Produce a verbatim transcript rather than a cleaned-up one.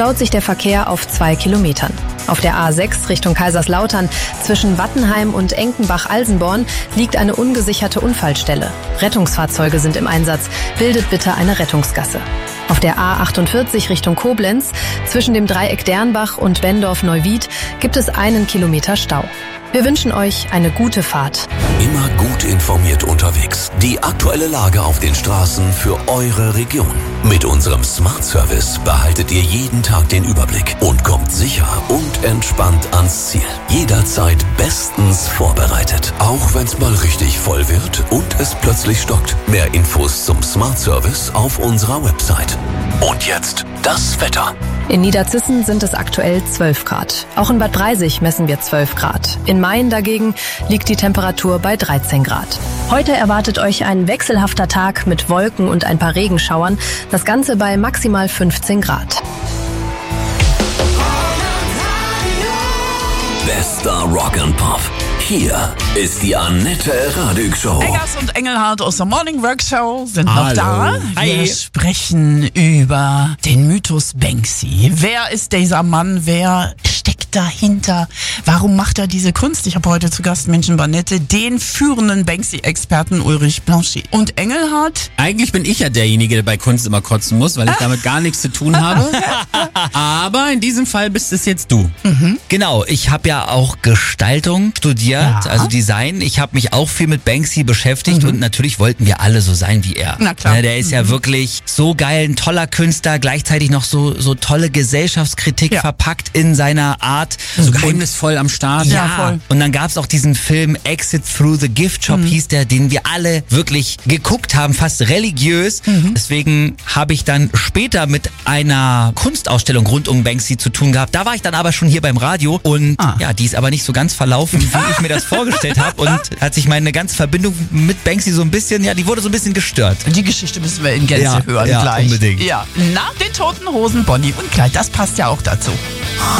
staut sich der Verkehr auf zwei Kilometern. Auf der A sechs Richtung Kaiserslautern zwischen Wattenheim und Enkenbach-Alsenborn liegt eine ungesicherte Unfallstelle. Rettungsfahrzeuge sind im Einsatz. Bildet bitte eine Rettungsgasse. Auf der A achtundvierzig Richtung Koblenz zwischen dem Dreieck Dernbach und Bendorf-Neuwied gibt es einen Kilometer Stau. Wir wünschen euch eine gute Fahrt. Immer gut informiert unterwegs. Die aktuelle Lage auf den Straßen für eure Region. Mit unserem Smart Service behaltet ihr jeden Tag den Überblick und kommt sicher und entspannt ans Ziel. Jederzeit bestens vorbereitet. Auch wenn es mal richtig voll wird und es plötzlich stockt. Mehr Infos zum Smart Service auf unserer Website. Und jetzt das Wetter. In Niederzissen sind es aktuell zwölf Grad. Auch in Bad Breisig messen wir zwölf Grad. In Mayen dagegen liegt die Temperatur bei dreizehn Grad. Heute erwartet euch ein wechselhafter Tag mit Wolken und ein paar Regenschauern. Das Ganze bei maximal fünfzehn Grad. Bester Rock and Pop. Hier ist die Annette Radig Show. Eggers und Engelhardt aus der Morning Work Show sind noch Hallo. da. Wir Hi. sprechen über den Mythos Banksy. Wer ist dieser Mann? Wer steckt dahinter? Warum macht er diese Kunst? Ich habe heute zu Gast Menschen Banette, den führenden Banksy-Experten Ulrich Blanchet. Und Engelhardt? Eigentlich bin ich ja derjenige, der bei Kunst immer kotzen muss, weil ich damit gar nichts zu tun habe. Aber in diesem Fall bist es jetzt du. Mhm. Genau, ich habe ja auch Gestaltung studiert, Ja. also Design. Ich habe mich auch viel mit Banksy beschäftigt und natürlich wollten wir alle so sein wie er. Na klar. Ne, der ist ja wirklich so geil, ein toller Künstler, gleichzeitig noch so so tolle Gesellschaftskritik Ja. verpackt in seiner Art. So geheimnisvoll am Start. Ja, voll. Und dann gab's auch diesen Film Exit Through the Gift Shop, hieß der, den wir alle wirklich geguckt haben, fast religiös. Deswegen habe ich dann später mit einer Kunstausstellung rund um Banksy zu tun gehabt. Da war ich dann aber schon hier beim Radio und Ah. ja, die ist aber nicht so ganz verlaufen, wie ich mir das vorgestellt habe, und hat sich meine ganze Verbindung mit Banksy so ein bisschen, ja, die wurde so ein bisschen gestört. Die Geschichte müssen wir in Gänze Ja, hören ja, gleich. unbedingt. Ja, nach den Toten Hosen, Bonnie und Clyde, das passt ja auch dazu.